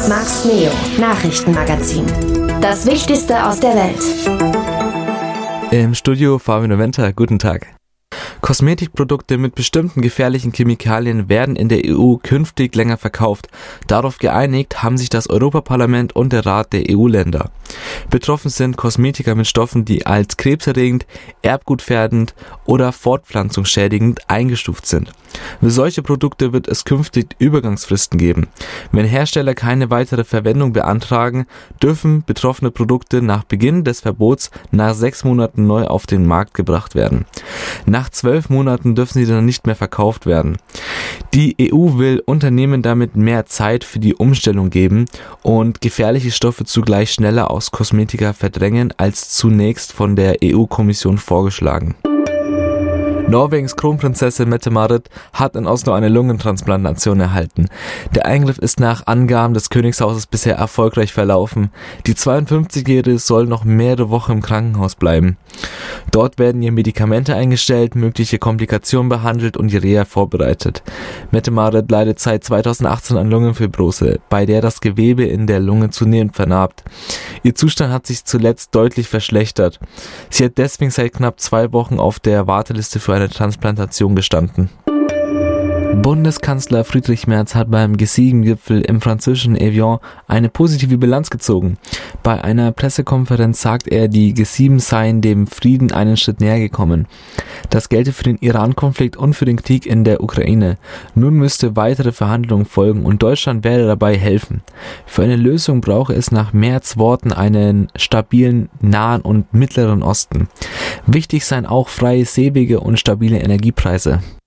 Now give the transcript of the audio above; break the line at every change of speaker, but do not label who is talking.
Max Neo Nachrichtenmagazin. Das Wichtigste aus der Welt.
Im Studio Fabian Noventa, guten Tag. Kosmetikprodukte mit bestimmten gefährlichen Chemikalien werden in der EU künftig länger verkauft. Darauf geeinigt haben sich das Europaparlament und der Rat der EU-Länder. Betroffen sind Kosmetika mit Stoffen, die als krebserregend, erbgutgefährdend oder fortpflanzungsschädigend eingestuft sind. Für solche Produkte wird es künftig Übergangsfristen geben. Wenn Hersteller keine weitere Verwendung beantragen, dürfen betroffene Produkte nach Beginn des Verbots nach 6 Monaten neu auf den Markt gebracht werden. Nach 12 Monaten dürfen sie dann nicht mehr verkauft werden. Die EU will Unternehmen damit mehr Zeit für die Umstellung geben und gefährliche Stoffe zugleich schneller aus Kosmetika verdrängen als zunächst von der EU-Kommission vorgeschlagen. Norwegens Kronprinzessin Mette-Marit hat in Oslo eine Lungentransplantation erhalten. Der Eingriff ist nach Angaben des Königshauses bisher erfolgreich verlaufen. Die 52-Jährige soll noch mehrere Wochen im Krankenhaus bleiben. Dort werden ihr Medikamente eingestellt, mögliche Komplikationen behandelt und die Reha vorbereitet. Mette-Marit leidet seit 2018 an Lungenfibrose, bei der das Gewebe in der Lunge zunehmend vernarbt. Ihr Zustand hat sich zuletzt deutlich verschlechtert. Sie hat deswegen seit knapp 2 Wochen auf der Warteliste für eine Transplantation gestanden. Bundeskanzler Friedrich Merz hat beim G7-Gipfel im französischen Evian eine positive Bilanz gezogen. Bei einer Pressekonferenz sagt er, die G7 seien dem Frieden einen Schritt näher gekommen. Das gelte für den Iran-Konflikt und für den Krieg in der Ukraine. Nun müsste weitere Verhandlungen folgen und Deutschland werde dabei helfen. Für eine Lösung brauche es nach Merz' Worten einen stabilen Nahen und Mittleren Osten. Wichtig seien auch freie Seewege und stabile Energiepreise.